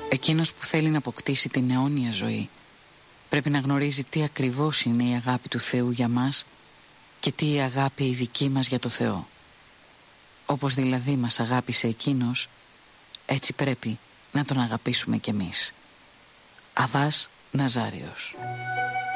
Εκείνος που θέλει να αποκτήσει την αιώνια ζωή πρέπει να γνωρίζει τι ακριβώς είναι η αγάπη του Θεού για μας και τι η αγάπη η δική μας για το Θεό. Όπως δηλαδή μας αγάπησε Εκείνος, έτσι πρέπει να τον αγαπήσουμε κι εμείς. Αββάς Ναζάριος.